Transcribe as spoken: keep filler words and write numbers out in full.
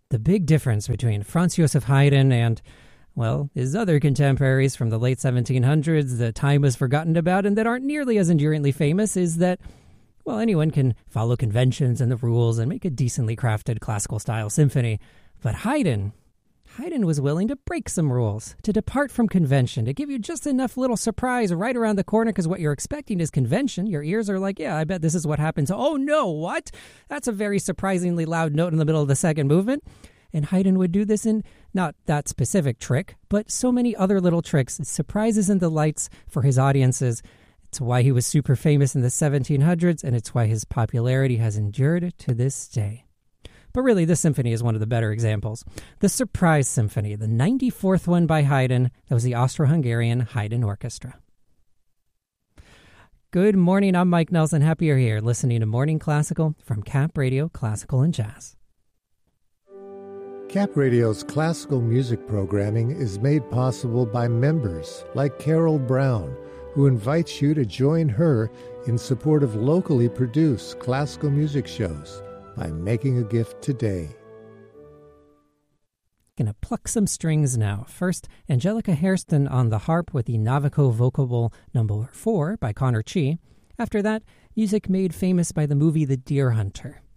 The big difference between Franz Joseph Haydn and, well, his other contemporaries from the late seventeen hundreds that time was forgotten about and that aren't nearly as enduringly famous is that, well, anyone can follow conventions and the rules and make a decently crafted classical-style symphony. But Haydn, Haydn was willing to break some rules, to depart from convention, to give you just enough little surprise right around the corner because what you're expecting is convention. Your ears are like, yeah, I bet this is what happens. Oh, no, what? That's a very surprisingly loud note in the middle of the second movement. And Haydn would do this in not that specific trick, but so many other little tricks, surprises and delights for his audiences. It's why he was super famous in the seventeen hundreds, and it's why his popularity has endured to this day. But really, this symphony is one of the better examples. The Surprise Symphony, the ninety-fourth one by Haydn, that was the Austro-Hungarian Haydn Orchestra. Good morning, I'm Mike Nelson. Happy you're here, listening to Morning Classical from Cap Radio Classical and Jazz. Cap Radio's classical music programming is made possible by members like Carol Brown, who invites you to join her in support of locally produced classical music shows by making a gift today. Gonna pluck some strings now. First, Angelica Hairston on the harp with the Navico Vocable number four by Connor Chee. After that, music made famous by the movie The Deer Hunter.